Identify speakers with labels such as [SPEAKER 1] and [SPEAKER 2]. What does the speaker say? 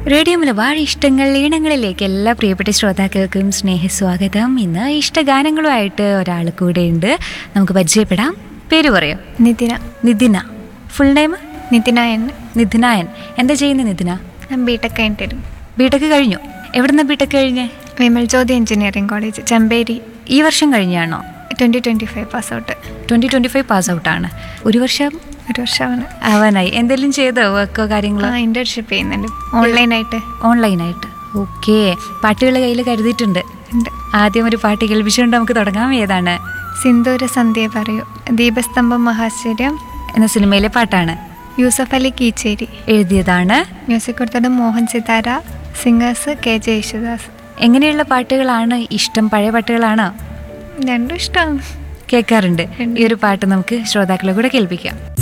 [SPEAKER 1] Radio Malabar ഇഷ്ടങ്ങൾ ഈണങ്ങളിലേക്ക് എല്ലാ പ്രിയപ്പെട്ട ശ്രോതാക്കൾക്കും സ്നേഹസ്വാഗതം. ഇന്ന് ഇഷ്ടഗാനങ്ങളുമായിട്ട് ഒരാൾ കൂടെ ഉണ്ട്, നമുക്ക് പരിചയപ്പെടാം. പേര് പറയോ?
[SPEAKER 2] നിതിന.
[SPEAKER 1] നിതിന. Full name?
[SPEAKER 2] നിതിനായൻ.
[SPEAKER 1] നിതിനായൻ. എന്താ ചെയ്യുന്നത് നിതിന?
[SPEAKER 2] ഞാൻ ബിടെക് കഴിഞ്ഞിട്ട്.
[SPEAKER 1] ബിടെക് കഴിഞ്ഞു. എവിടുന്ന ബിടെക് കഴിഞ്ഞേ?
[SPEAKER 2] വിമൽ ജ്യോതി എഞ്ചിനീയറിംഗ് കോളേജ്, ചെമ്പേരി.
[SPEAKER 1] ഈ വർഷം കഴിഞ്ഞാണോ?
[SPEAKER 2] 2025 പാസ് ഔട്ട്.
[SPEAKER 1] 2025 പാസ് ഔട്ടാണ്. ഒരു വർഷമാണ് ആവാനായി. എന്തെങ്കിലും ചെയ്തോ വർക്കോ കാര്യങ്ങളോ?
[SPEAKER 2] ഇന്റേൺഷിപ്പ് ചെയ്യുന്നുണ്ട് ഓൺലൈനായിട്ട്.
[SPEAKER 1] ഓക്കെ. പാട്ടുകൾ കയ്യിൽ കരുതിയിട്ടുണ്ട്. ആദ്യം ഒരു പാട്ട് കേൾപ്പിച്ചുകൊണ്ട് നമുക്ക് തുടങ്ങാം. ഏതാണ്?
[SPEAKER 2] സിന്ദൂര സന്ധ്യ പറയൂ, ദീപസ്തംഭം മഹാശ്ചര്യം
[SPEAKER 1] എന്ന സിനിമയിലെ പാട്ടാണ്.
[SPEAKER 2] യൂസഫ് അലി കീച്ചേരി
[SPEAKER 1] എഴുതിയതാണ്.
[SPEAKER 2] മ്യൂസിക് കൊടുത്തത് മോഹൻ സിതാര. Singers KJ Yesudas.
[SPEAKER 1] എങ്ങനെയുള്ള പാട്ടുകളാണ് ഇഷ്ടം? പഴയ പാട്ടുകളാണോ?
[SPEAKER 2] രണ്ടും ഇഷ്ടമാണ്,
[SPEAKER 1] കേൾക്കാറുണ്ട്. ഈ ഒരു പാട്ട് നമുക്ക് ശ്രോതാക്കളെ കൂടെ കേൾപ്പിക്കാം.